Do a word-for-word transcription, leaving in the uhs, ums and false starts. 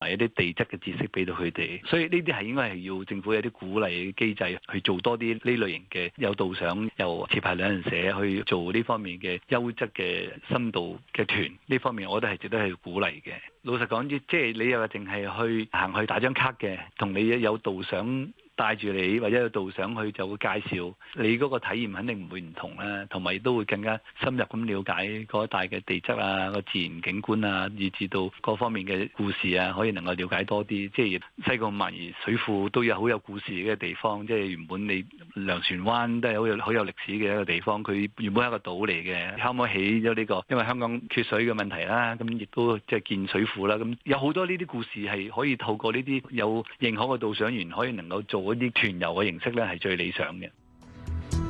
一啲地質嘅知識俾到佢哋。所以呢啲係應該係要政府有啲鼓勵機制去做多啲呢類型嘅有導賞由持牌旅行社去做呢方面嘅優質嘅深度嘅團，呢方面我覺得係值得去鼓勵嘅。老實講，即係你又話淨係去行去打張卡嘅，同你有導賞帶住你或者有導賞去就會介紹，你嗰個體驗肯定唔會唔同啦，同埋都會更加深入咁了解嗰一帶嘅地質啊、個自然景觀啊，以至到各方面嘅故事啊，可以能夠了解多啲。即係西貢萬宜水庫都有好有故事嘅地方，即係原本你糧船灣都係好有好有歷史嘅一個地方，佢原本係一個島嚟嘅，可唔可以起咗呢個？因為香港缺水嘅問題啦，咁亦都即係建水庫啦，咁有好多呢啲故事係可以透過呢啲有認可嘅導賞員可以能夠做一啲團遊嘅形式咧，係最理想嘅。